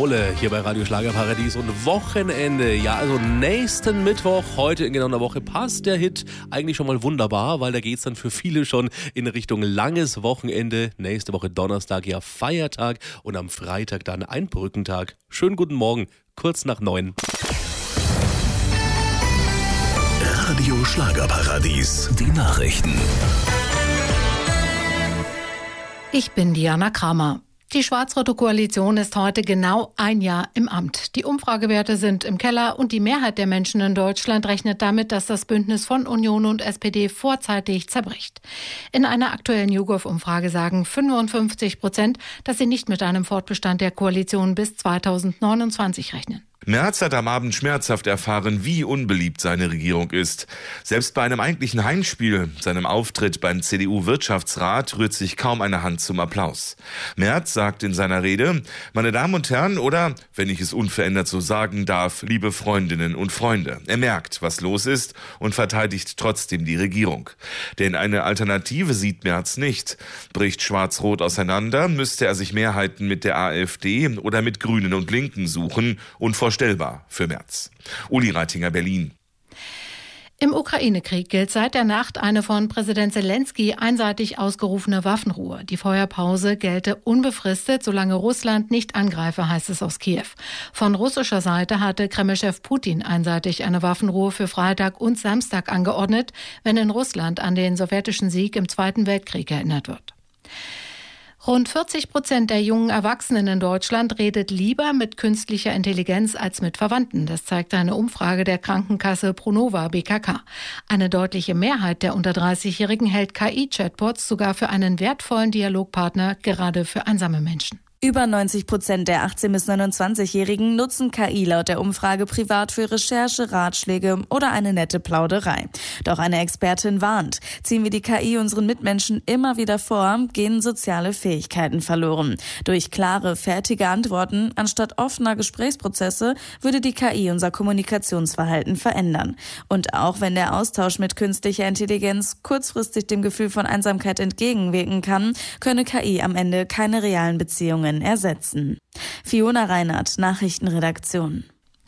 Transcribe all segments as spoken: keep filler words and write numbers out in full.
Rock'n'Rolle hier bei Radio Schlagerparadies und Wochenende. Ja, also nächsten Mittwoch, heute in genau einer Woche, passt der Hit eigentlich schon mal wunderbar, weil da geht's dann für viele schon in Richtung langes Wochenende. Nächste Woche Donnerstag ja Feiertag und am Freitag dann ein Brückentag. Schönen guten Morgen, kurz nach neun. Radio Schlagerparadies, die Nachrichten. Ich bin Diana Kramer. Die schwarz-rote Koalition ist heute genau ein Jahr im Amt. Die Umfragewerte sind im Keller und die Mehrheit der Menschen in Deutschland rechnet damit, dass das Bündnis von Union und S P D vorzeitig zerbricht. In einer aktuellen YouGov-Umfrage sagen fünfundfünfzig Prozent, dass sie nicht mit einem Fortbestand der Koalition bis zweitausendneunundzwanzig rechnen. Merz hat am Abend schmerzhaft erfahren, wie unbeliebt seine Regierung ist. Selbst bei einem eigentlichen Heimspiel, seinem Auftritt beim C D U-Wirtschaftsrat, rührt sich kaum eine Hand zum Applaus. Merz sagt in seiner Rede: Meine Damen und Herren, oder, wenn ich es unverändert so sagen darf, liebe Freundinnen und Freunde. Er merkt, was los ist und verteidigt trotzdem die Regierung. Denn eine Alternative sieht Merz nicht. Bricht Schwarz-Rot auseinander, müsste er sich Mehrheiten mit der AfD oder mit Grünen und Linken suchen und vor Stellbar für Merz. Uli Reitinger, Berlin. Im Ukraine-Krieg gilt seit der Nacht eine von Präsident Zelensky einseitig ausgerufene Waffenruhe. Die Feuerpause gelte unbefristet, solange Russland nicht angreife, heißt es aus Kiew. Von russischer Seite hatte Kreml-Chef Putin einseitig eine Waffenruhe für Freitag und Samstag angeordnet, wenn in Russland an den sowjetischen Sieg im Zweiten Weltkrieg erinnert wird. Rund vierzig Prozent der jungen Erwachsenen in Deutschland redet lieber mit künstlicher Intelligenz als mit Verwandten. Das zeigt eine Umfrage der Krankenkasse Pronova B K K. Eine deutliche Mehrheit der unter dreißigjährigen hält K I-Chatbots sogar für einen wertvollen Dialogpartner, gerade für einsame Menschen. Über neunzig Prozent der achtzehn- bis neunundzwanzigjährigen nutzen K I laut der Umfrage privat für Recherche, Ratschläge oder eine nette Plauderei. Doch eine Expertin warnt: Ziehen wir die K I unseren Mitmenschen immer wieder vor, gehen soziale Fähigkeiten verloren. Durch klare, fertige Antworten anstatt offener Gesprächsprozesse würde die K I unser Kommunikationsverhalten verändern. Und auch wenn der Austausch mit künstlicher Intelligenz kurzfristig dem Gefühl von Einsamkeit entgegenwirken kann, könne K I am Ende keine realen Beziehungen ersetzen. Fiona Reinhardt, Nachrichtenredaktion.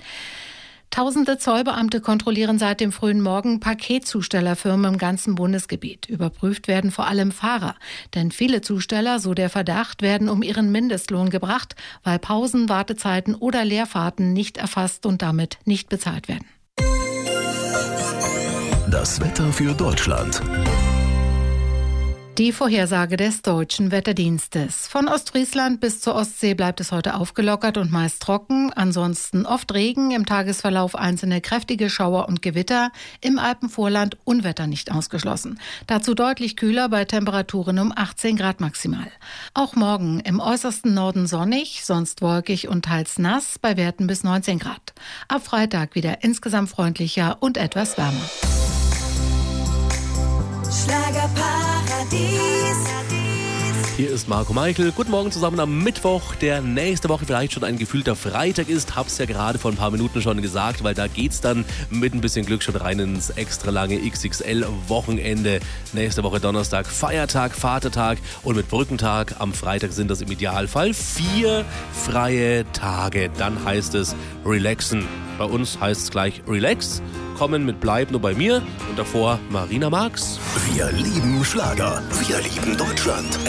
Tausende Zollbeamte kontrollieren seit dem frühen Morgen Paketzustellerfirmen im ganzen Bundesgebiet. Überprüft werden vor allem Fahrer. Denn viele Zusteller, so der Verdacht, werden um ihren Mindestlohn gebracht, weil Pausen, Wartezeiten oder Leerfahrten nicht erfasst und damit nicht bezahlt werden. Das Wetter für Deutschland. Die Vorhersage des Deutschen Wetterdienstes. Von Ostfriesland bis zur Ostsee bleibt es heute aufgelockert und meist trocken. Ansonsten oft Regen, im Tagesverlauf einzelne kräftige Schauer und Gewitter. Im Alpenvorland Unwetter nicht ausgeschlossen. Dazu deutlich kühler bei Temperaturen um achtzehn Grad maximal. Auch morgen im äußersten Norden sonnig, sonst wolkig und teils nass, bei Werten bis neunzehn Grad. Ab Freitag wieder insgesamt freundlicher und etwas wärmer. Schlagerparadies. Hier ist Marco Meichel. Guten Morgen zusammen am Mittwoch, der nächste Woche vielleicht schon ein gefühlter Freitag ist. Hab's ja gerade vor ein paar Minuten schon gesagt, weil da geht's dann mit ein bisschen Glück schon rein ins extra lange X X L-Wochenende. Nächste Woche Donnerstag Feiertag, Vatertag und mit Brückentag am Freitag sind das im Idealfall vier freie Tage. Dann heißt es relaxen. Bei uns heißt es gleich relax. Kommen mit Bleib nur bei mir und davor Marina Marx. Wir lieben Schlager. Wir lieben Deutschland.